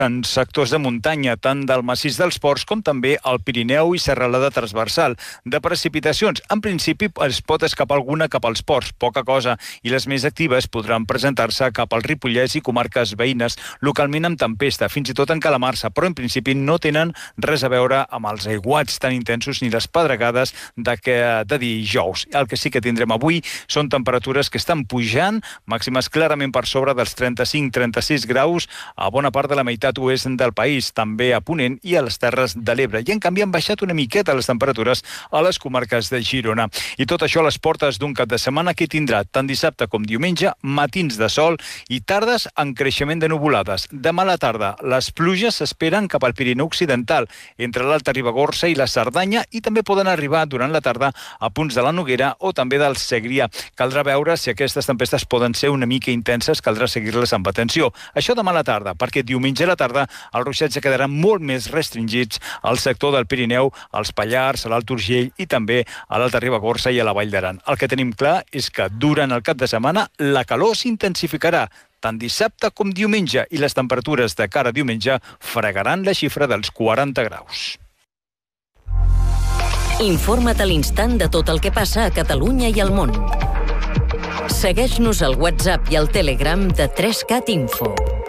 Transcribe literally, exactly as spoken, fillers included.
en sectors de muntanya, tant del massís dels Ports com també al Pirineu i serralada transversal. De precipitacions, en principi es pot escapar alguna cap als Ports, poca cosa, i les més actives podran presentar-se cap al Ripollès i comarques veïnes, localment amb tempesta, fins i tot en calamarsa, però en principi no tenen res a veure amb els aiguats tan intensos ni les pedregades de, que, de dijous. El que sí que tindrem avui són temperatures que estan pujant, màximes clarament per sobre dels trenta-cinc a trenta-sis graus a bona part de la meitat oest del país, també a Ponent i a les Terres de l'Ebre. I en canvi han baixat una miqueta les temperatures a les comarques de Girona. I tot això a les portes d'un cap de setmana que tindrà tant dissabte com diumenge matins de sol i tardes en creixement de nuvolades. Demà a la tarda les pluges s'esperen cap al Pirineu Occidental, entre l'Alta Ribagorça i la Cerdanya, i també poden arribar durant la tarda a punts de la Noguera o també del Segrià. Caldrà veure si aquestes tempestes poden ser una mica intenses, caldrà seguir-les amb atenció. Això demà a la tarda, perquè diumenge a la tarda els ruixats ja quedaran molt més restringits al sector del Pirineu, als Pallars, a l'Alt Urgell i també a l'Alta Ribagorça i a la Vall d'Aran. El que tenim clar és que durant el cap de setmana la calor s'intensificarà, tant dissabte com diumenge, i les temperatures de cara a diumenge fregaran la xifra dels quaranta graus. Informa't a l'instant de tot el que passa a Catalunya i al món. Segueix-nos al WhatsApp i al Telegram de tres cat Info.